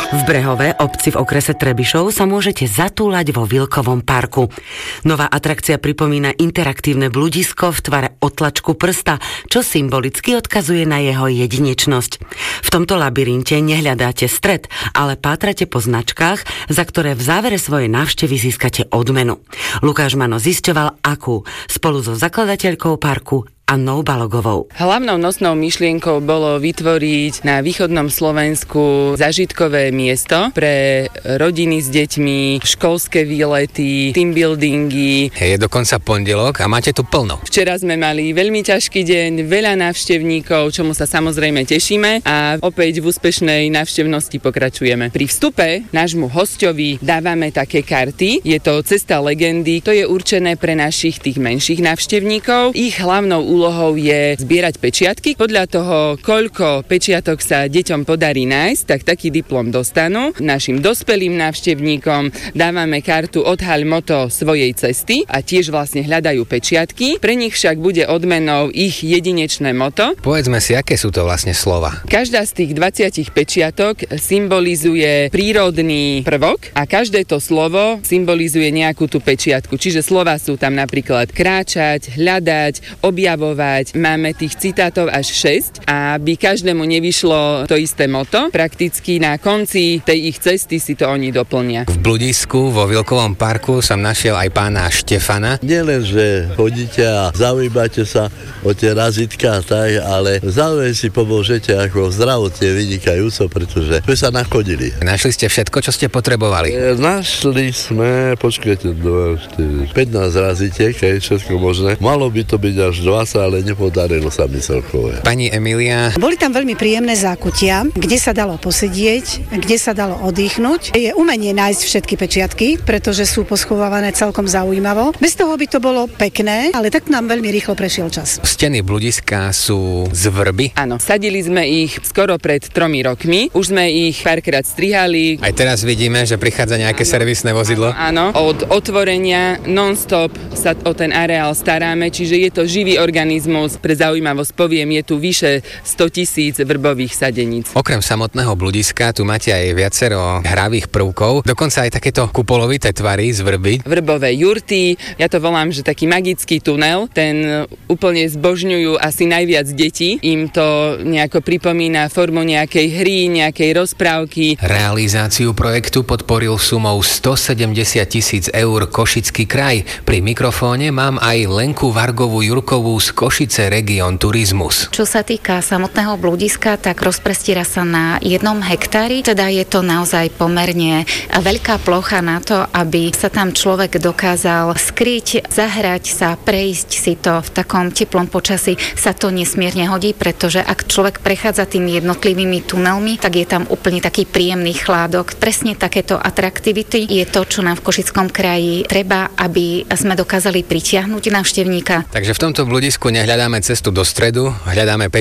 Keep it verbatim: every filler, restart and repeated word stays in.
V Brehove, obci v okrese Trebišov, sa môžete zatúľať vo Vilkovom parku. Nová atrakcia pripomína interaktívne bludisko v tvare otlačku prsta, čo symbolicky odkazuje na jeho jedinečnosť. V tomto labyrinte nehľadáte stred, ale pátrate po značkách, za ktoré v závere svojej návštevy získate odmenu. Lukáš Mano zisťoval, akú, spolu so zakladateľkou parku Annou Balogovou. Hlavnou nosnou myšlienkou bolo vytvoriť na východnom Slovensku zážitkové miesto pre rodiny s deťmi, školské výlety, team buildingy. Je dokonca pondelok a máte tu plno. Včera sme mali veľmi ťažký deň, veľa návštevníkov, čomu sa samozrejme tešíme a opäť v úspešnej návštevnosti pokračujeme. Pri vstupe nášmu hosťovi dávame také karty. Je to Cesta legendy, to je určené pre našich tých menších návštevníkov. Ich hlavnou úlohou je zbierať pečiatky. Podľa toho, koľko pečiatok sa deťom podarí nájsť, tak taký diplom dostanú. Našim dospelým návštevníkom dávame kartu Odhaľ moto svojej cesty a tiež vlastne hľadajú pečiatky. Pre nich však bude odmenou ich jedinečné moto. Povedzme si, aké sú to vlastne slova. Každá z tých dvadsať pečiatok symbolizuje prírodný prvok a každé to slovo symbolizuje nejakú tú pečiatku. Čiže slova sú tam napríklad kráčať, hľadať, objavovať. Máme tých citátov až šesť a aby každému nevyšlo to isté moto. Prakticky na konci tej ich cesty si to oni doplnia. V bludisku vo Vilkovom parku som našiel aj pána Štefana. Nielen, že chodíte a zaujímate sa o tie razítka, tak, ale zároveň si pomôžete ako zdravotne vynikajúco, pretože sme sa nachodili. Našli ste všetko, čo ste potrebovali? E, našli sme, počkajte, dva, štyri, pätnásť razítiek, je všetko možné. Malo by to byť až dvadsať, ale nepodarilo sa mi celkové. Pani Emília. Boli tam veľmi príjemné zákutia, kde sa dalo posedieť, kde sa dalo oddychnúť. Je umenie nájsť všetky pečiatky, pretože sú poschovávané celkom zaujímavo. Bez toho by to bolo pekné, ale tak nám veľmi rýchlo prešiel čas. Steny bludiska sú z vrby? Áno, sadili sme ich skoro pred tromi rokmi. Už sme ich párkrát strihali. Aj teraz vidíme, že prichádza nejaké áno, servisné vozidlo. Áno, áno, od otvorenia non-stop sa o ten areál staráme, čiže je to živý organizmus. Pre zaujímavosť poviem, je tu vyše sto tisíc vrbových sadeníc. Okrem samotného bludiska tu máte aj viacero hravých prvkov, dokonca aj takéto kupolovité tvary z vrby. Vrbové jurty, ja to volám, že taký magický tunel, ten úplne zbožňujú asi najviac detí. Im to nejako pripomína formu nejakej hry, nejakej rozprávky. Realizáciu projektu podporil sumou stosedemdesiat tisíc eur Košický kraj. Pri mikrofóne mám aj Lenku Vargovú Jurkovú z Košice Region Turizmus. Čo sa týka samotného bludiska, tak rozprestiera sa na jednom hektári, teda je to naozaj pomerne veľká plocha na to, aby sa tam človek dokázal skryť, zahrať sa, prejsť si to v takom teplom počasí sa to nesmierne hodí, pretože ak človek prechádza tými jednotlivými tunelmi, tak je tam úplne taký príjemný chládok. Presne takéto atraktivity je to, čo nám v Košickom kraji treba, aby sme dokázali pritiahnuť návštevníka. Takže v tomto bludisku nehľadáme cestu do stredu, hľadáme